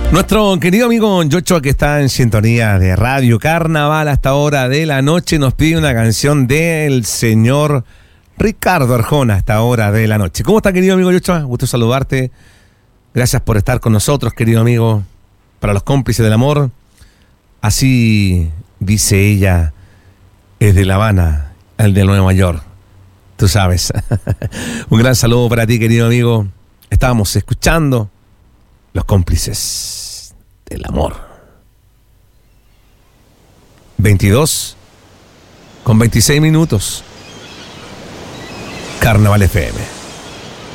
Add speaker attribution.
Speaker 1: Nuestro querido amigo Yochoa, que está en sintonía de Radio Carnaval hasta hora de la noche, nos pide una canción del señor Ricardo Arjona a esta hora de la noche. ¿Cómo está, querido amigo Yochoa? Gusto saludarte. Gracias por estar con nosotros, querido amigo. Para los cómplices del amor, así dice ella, es de La Habana, el de Nueva York. Tú sabes. Un gran saludo para ti, querido amigo. Estábamos escuchando Los Cómplices del Amor. 22:26. Carnaval FM.